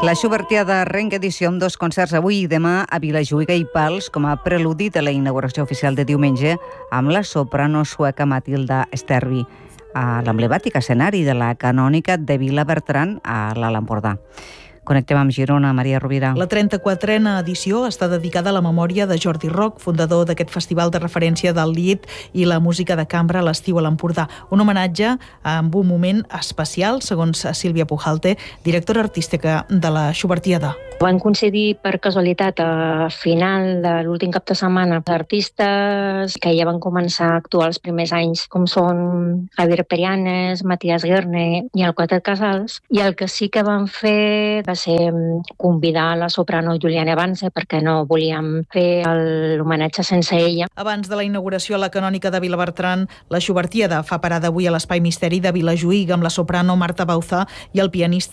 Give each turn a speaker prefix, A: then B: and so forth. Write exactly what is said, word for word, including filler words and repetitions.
A: La Schubertiada reedició amb dos concerts avui i demà a Vilajuïga i Pals com a preludi de la inauguració oficial de diumenge amb la soprano sueca Matilda Sterby a l'emblemàtic escenari de la Canònica de Vilabertran a l'Alt Empordà. Connectem amb Girona, Maria Rovira.
B: La trenta-quatrena edició està dedicada a la memòria de Jordi Roc, fundador d'aquest festival de referència del lied i la música de cambra a l'estiu a l'Empordà. Un homenatge amb un moment especial, segons Sílvia Pujalte, directora artística de la Schubertiada.
C: Van coincidir per casualitat a final de l'últim cap de setmana artistes que ja van començar a actuar els primers anys, com són Javier Perianes, Matías Guerne i el Quatre Casals, i el que sí que van fer va ser convidar la soprano Juliana Vance perquè no volíem fer l'homenatge sense ella.
B: Abans de la inauguració a la Canònica de Vilabertran, la Schubertiada fa parada avui a l'Espai Misteri de Vilajuïga amb la soprano Marta Bauzá i el pianista